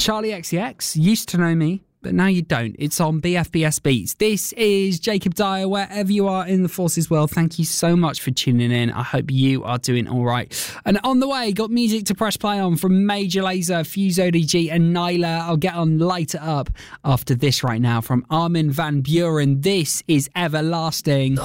Charlie XCX, used to know me, but now you don't. It's on BFBS Beats. This is Jacob Dyer, wherever you are in the Forces world. Thank you so much for tuning in. I hope you are doing all right. And on the way, got music to press play on from Major Lazer, Fuse ODG and Nyla. I'll get on Light It Up after this right now from Armin van Buuren. This is Everlasting.